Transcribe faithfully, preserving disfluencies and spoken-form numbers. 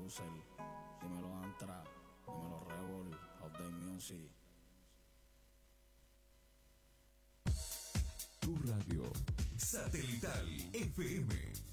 producer. Dímelo Antra, dímelo Revol, Update Music. Tu radio satelital F M.